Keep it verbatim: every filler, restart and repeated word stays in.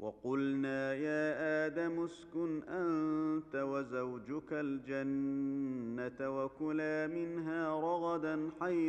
وقلنا يا آدم اسكن أنت وزوجك الجنة وكلا منها رغدا حيث